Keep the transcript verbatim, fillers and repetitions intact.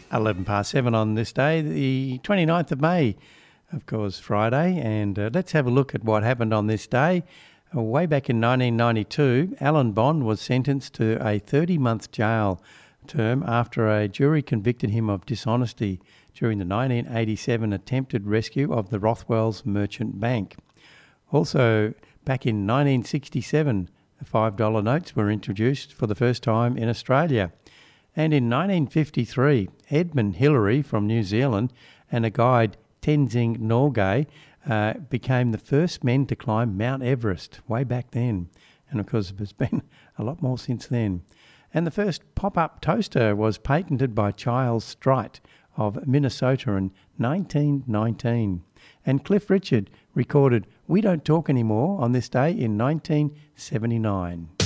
eleven past seven on this day, the twenty-ninth of May, of course, Friday. And uh, let's have a look at what happened on this day. Uh, way back in nineteen ninety-two, Alan Bond was sentenced to a thirty-month jail term after a jury convicted him of dishonesty during the nineteen eighty-seven attempted rescue of the Rothwell's Merchant Bank. Also, back in nineteen sixty-seven, the five dollar notes were introduced for the first time in Australia. And in nineteen fifty-three, Edmund Hillary from New Zealand and a guide, Tenzing Norgay, uh, became the first men to climb Mount Everest way back then. And of course, there's been a lot more since then. And the first pop-up toaster was patented by Charles Strite of Minnesota in nineteen nineteen. And Cliff Richard recorded We Don't Talk Anymore on this day in nineteen seventy-nine.